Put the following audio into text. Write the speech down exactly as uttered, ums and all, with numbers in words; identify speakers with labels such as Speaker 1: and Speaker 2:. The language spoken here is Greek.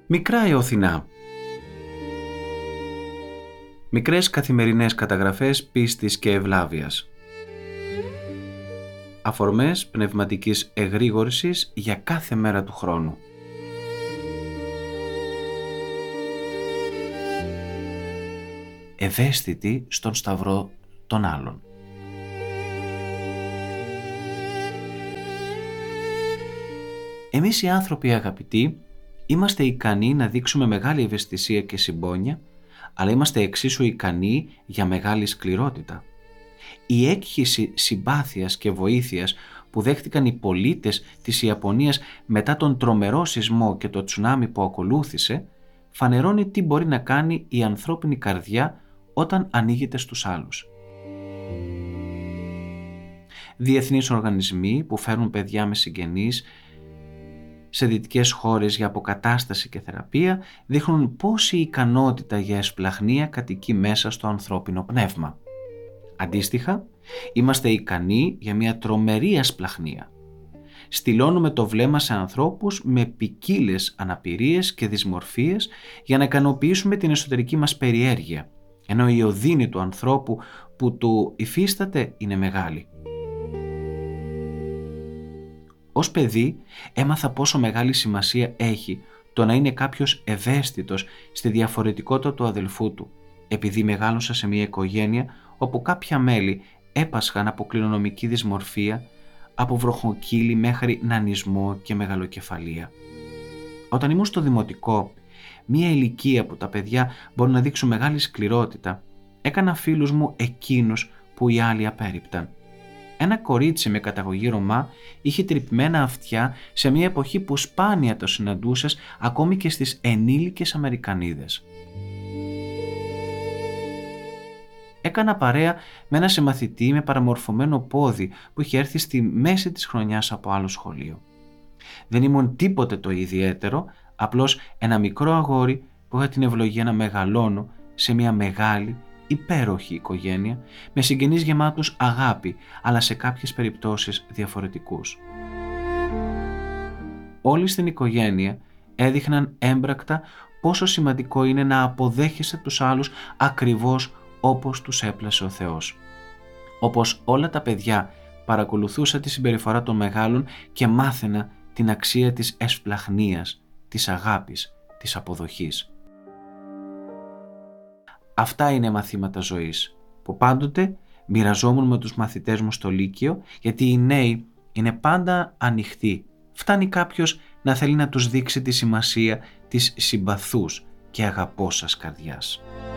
Speaker 1: Μικρά εωθινά. Μικρές καθημερινές καταγραφές πίστης και ευλάβειας. Αφορμές πνευματικής εγρήγορσης για κάθε μέρα του χρόνου. Ευαίσθητοι στον σταυρό των άλλων. Εμείς οι άνθρωποι αγαπητοί είμαστε ικανοί να δείξουμε μεγάλη ευαισθησία και συμπόνια, αλλά είμαστε εξίσου ικανοί για μεγάλη σκληρότητα. Η έκχυση συμπάθειας και βοήθειας που δέχτηκαν οι πολίτες της Ιαπωνίας μετά τον τρομερό σεισμό και το τσουνάμι που ακολούθησε, φανερώνει τι μπορεί να κάνει η ανθρώπινη καρδιά όταν ανοίγεται στους άλλους. Διεθνείς οργανισμοί που φέρνουν παιδιά με συγγενείς σε δυτικές χώρες για αποκατάσταση και θεραπεία δείχνουν πόση ικανότητα για εσπλαχνία κατοικεί μέσα στο ανθρώπινο πνεύμα. Αντίστοιχα, είμαστε ικανοί για μια τρομερή ασπλαχνία. Στυλώνουμε το βλέμμα σε ανθρώπους με ποικίλες αναπηρίες και δυσμορφίες για να ικανοποιήσουμε την εσωτερική μας περιέργεια, ενώ η οδύνη του ανθρώπου που του υφίσταται είναι μεγάλη. Ως παιδί έμαθα πόσο μεγάλη σημασία έχει το να είναι κάποιος ευαίσθητος στη διαφορετικότητα του αδελφού του, επειδή μεγάλωσα σε μια οικογένεια όπου κάποια μέλη έπασχαν από κληρονομική δυσμορφία, από βροχοκύλι μέχρι νανισμό και μεγαλοκεφαλία. Όταν ήμουν στο δημοτικό, μια ηλικία που τα παιδιά μπορούν να δείξουν μεγάλη σκληρότητα, έκανα φίλους μου εκείνους που οι άλλοι απέρριπταν. Ένα κορίτσι με καταγωγή Ρωμά είχε τρυπημένα αυτιά σε μια εποχή που σπάνια το συναντούσες ακόμη και στις ενήλικες Αμερικανίδες. Έκανα παρέα με ένα συμμαθητή με παραμορφωμένο πόδι που είχε έρθει στη μέση της χρονιάς από άλλο σχολείο. Δεν ήμουν τίποτε το ιδιαίτερο, απλώς ένα μικρό αγόρι που είχα την ευλογία να μεγαλώνω σε μια μεγάλη, υπέροχη οικογένεια με συγγενείς γεμάτους αγάπη, αλλά σε κάποιες περιπτώσεις διαφορετικούς. Όλοι στην οικογένεια έδειχναν έμπρακτα πόσο σημαντικό είναι να αποδέχεσαι τους άλλους ακριβώς όπως τους έπλασε ο Θεός. Όπως όλα τα παιδιά παρακολουθούσα τη συμπεριφορά των μεγάλων και μάθαινα την αξία της εσπλαχνίας, της αγάπης, της αποδοχής. Αυτά είναι μαθήματα ζωής που πάντοτε μοιραζόμουν με τους μαθητές μου στο Λύκειο, γιατί οι νέοι είναι πάντα ανοιχτοί. Φτάνει κάποιος να θέλει να τους δείξει τη σημασία της συμπαθούς και αγαπώσας καρδιάς.